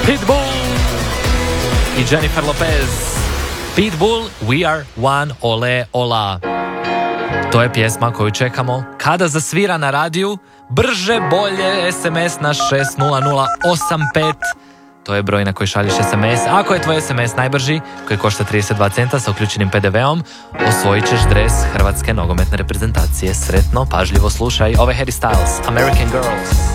Pitbull i Jennifer Lopez. Pitbull, We Are One, Ole Ola. To je pjesma koju čekamo kada zasvira na radiju. Brže, bolje, SMS na 60085. To je broj na koji šalješ SMS. Ako je tvoj SMS najbrži, koji košta 32 centa sa uključenim PDV-om, osvojit ćeš dres Hrvatske nogometne reprezentacije. Sretno, pažljivo slušaj. Ovo je Harry Styles, American Girls.